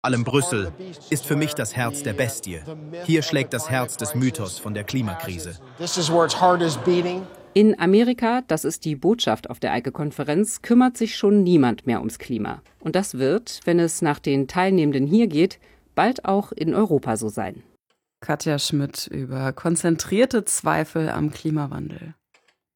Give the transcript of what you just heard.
Allem Brüssel ist für mich das Herz der Bestie. Hier schlägt das Herz des Mythos von der Klimakrise. In Amerika, das ist die Botschaft auf der Eike-Konferenz, kümmert sich schon niemand mehr ums Klima. Und das wird, wenn es nach den Teilnehmenden hier geht, bald auch in Europa so sein. Katja Schmidt über konzentrierte Zweifel am Klimawandel.